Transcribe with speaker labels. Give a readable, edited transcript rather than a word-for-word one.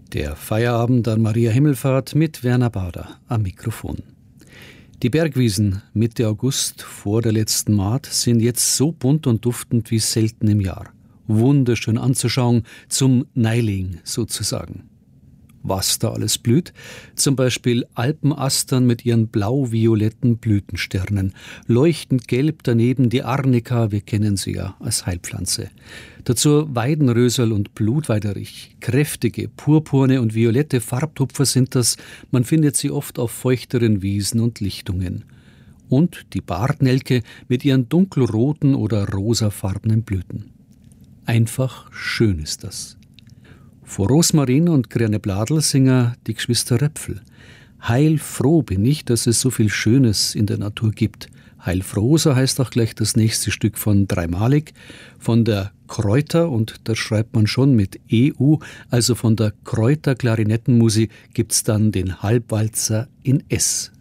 Speaker 1: Der Feierabend an Maria Himmelfahrt mit Werner Bader am Mikrofon. Die Bergwiesen Mitte August vor der letzten Maat sind jetzt so bunt und duftend wie selten im Jahr. Wunderschön anzuschauen, zum Neiling sozusagen. Was da alles blüht? Zum Beispiel Alpenastern mit ihren blau-violetten Blütensternen. Leuchtend gelb daneben die Arnika, wir kennen sie ja als Heilpflanze. Dazu Weidenrösel und Blutweiderich. Kräftige, purpurne und violette Farbtupfer sind das. Man findet sie oft auf feuchteren Wiesen und Lichtungen. Und die Bartnelke mit ihren dunkelroten oder rosafarbenen Blüten. Einfach schön ist das. Vor Rosmarin und grüne Bladel singen die Geschwister Röpfel. Heilfroh bin ich, dass es so viel Schönes in der Natur gibt. Heilfroh, so heißt auch gleich das nächste Stück von Dreimalig, von der Kräuter, und das schreibt man schon mit EU, also von der Kräuter-Klarinettenmusik gibt's dann den Halbwalzer in S.